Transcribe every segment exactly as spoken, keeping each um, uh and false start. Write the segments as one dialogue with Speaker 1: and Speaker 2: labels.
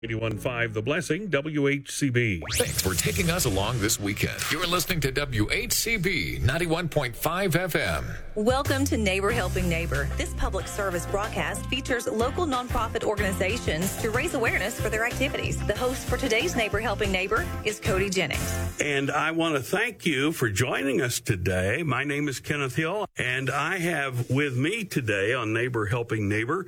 Speaker 1: eighty-one point five The Blessing, W H C B.
Speaker 2: Thanks for taking us along this weekend. You're listening to W H C B ninety-one point five F M.
Speaker 3: Welcome to Neighbor Helping Neighbor. This public service broadcast features local nonprofit organizations to raise awareness for their activities. The host for today's Neighbor Helping Neighbor is Cody Jennings.
Speaker 1: And I want to thank you for joining us today. My name is Kenneth Hill, and I have with me today on Neighbor Helping Neighbor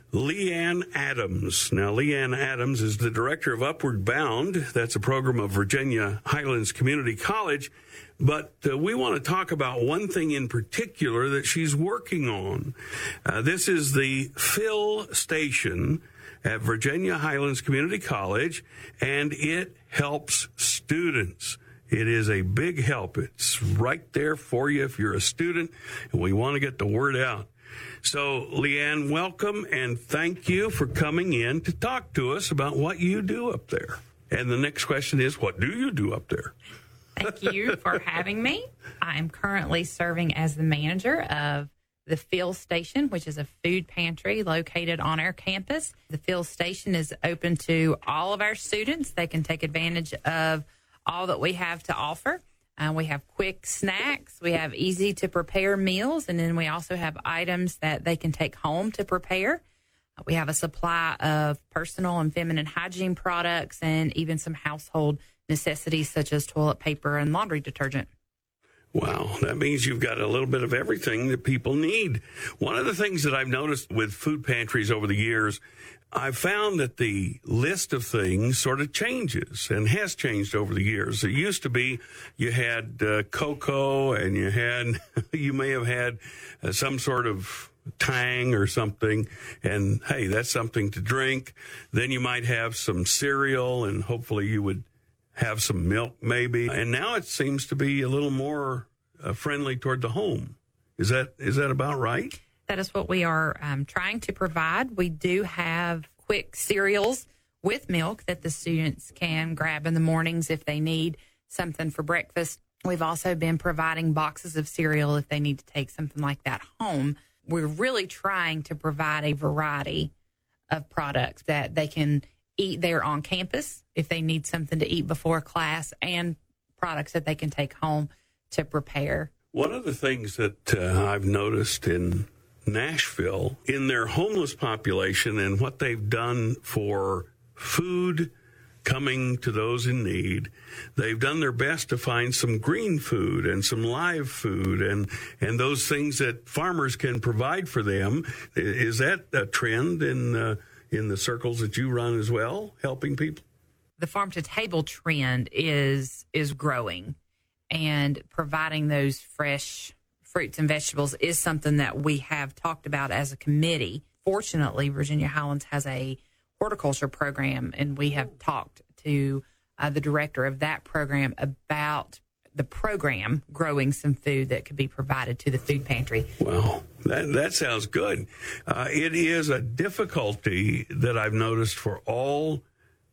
Speaker 1: Leanne Adams. Now, Leanne Adams is the director of Upward Bound. That's a program of Virginia Highlands Community College. But uh, we want to talk about one thing in particular that she's working on. Uh, this is the Fill Station at Virginia Highlands Community College, and it helps students. It is a big help. It's right there for you if you're a student, and we want to get the word out. So, Leanne, welcome, and thank you for coming in to talk to us about what you do up there. And the next question is, what do you do up there?
Speaker 4: Thank you for having me. I'm currently serving as the manager of the Fill Station, which is a food pantry located on our campus. The Fill Station is open to all of our students. They can take advantage of all that we have to offer. Uh, we have quick snacks, we have easy to prepare meals, and then we also have items that they can take home to prepare. Uh, we have a supply of personal and feminine hygiene products and even some household necessities such as toilet paper and laundry detergent.
Speaker 1: Wow, that means you've got a little bit of everything that people need. One of the things that I've noticed with food pantries over the years, I've found that the list of things sort of changes and has changed over the years. It used to be you had uh, cocoa and you had, you may have had uh, some sort of Tang or something, and hey, that's something to drink. Then you might have some cereal, and hopefully you would have some milk maybe. And now it seems to be a little more uh, friendly toward the home. Is that is that about right?
Speaker 4: That is what we are um, trying to provide. We do have quick cereals with milk that the students can grab in the mornings if they need something for breakfast. We've also been providing boxes of cereal if they need to take something like that home. We're really trying to provide a variety of products that they can eat there on campus if they need something to eat before class, and products that they can take home to prepare.
Speaker 1: One of the things that uh, I've noticed in Nashville, in their homeless population and what they've done for food coming to those in need, they've done their best to find some green food and some live food and, and those things that farmers can provide for them. Is that a trend in uh, in the circles that you run as well, helping people?
Speaker 4: The farm-to-table trend is is growing, and providing those fresh fruits and vegetables is something that we have talked about as a committee. Fortunately, Virginia Highlands has a horticulture program, and we have talked to uh, the director of that program about the program growing some food that could be provided to the food pantry.
Speaker 1: Well, that, that sounds good. Uh, it is a difficulty that I've noticed for all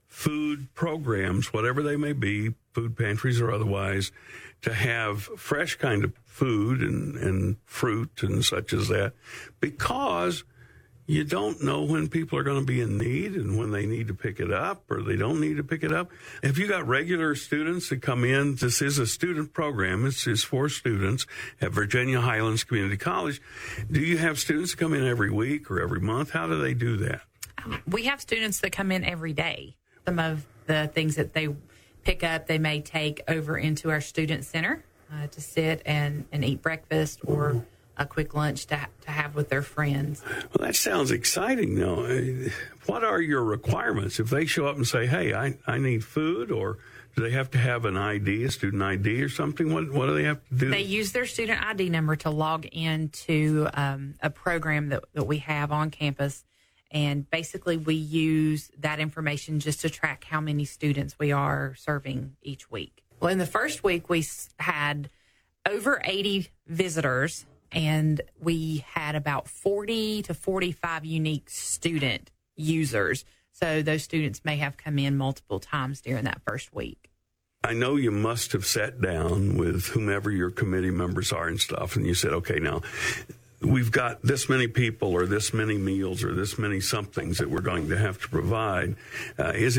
Speaker 1: food programs, whatever they may be, food pantries or otherwise, to have fresh kind of food and, and fruit and such as that, because you don't know when people are going to be in need and when they need to pick it up or they don't need to pick it up. If you got regular students that come in, this is a student program. It's, it's for students at Virginia Highlands Community College. Do you have students come in every week or every month? How do they do that?
Speaker 4: Um, we have students that come in every day. Some of the things that they pick up, they may take over into our student center uh, to sit and, and eat breakfast or a quick lunch to, to have with their friends.
Speaker 1: Well, that sounds exciting, though. What are your requirements? If they show up and say, hey, I, I need food, or do they have to have an I D, a student I D or something? What, what do they have to do?
Speaker 4: They use their student I D number to log into um, a program that, that we have on campus. And basically, we use that information just to track how many students we are serving each week. Well, in the first week, we had over eighty visitors, and we had about forty to forty-five unique student users. So those students may have come in multiple times during that first week.
Speaker 1: I know you must have sat down with whomever your committee members are and stuff, and you said, okay, now, we've got this many people or this many meals or this many somethings that we're going to have to provide. Uh, is